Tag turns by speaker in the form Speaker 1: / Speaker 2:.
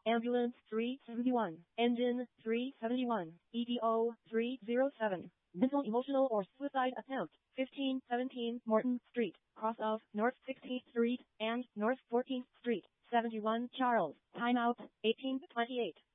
Speaker 1: Ambulance 371. Engine 371. EDO 307. Mental, emotional, or suicide attempt. 1517 Morton Street, cross of North 16th Street and North 14th Street. 71 Charles. Timeout 1828.